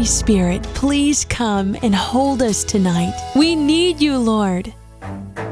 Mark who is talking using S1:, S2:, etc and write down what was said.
S1: Spirit, please come and hold us tonight. We need you, Lord.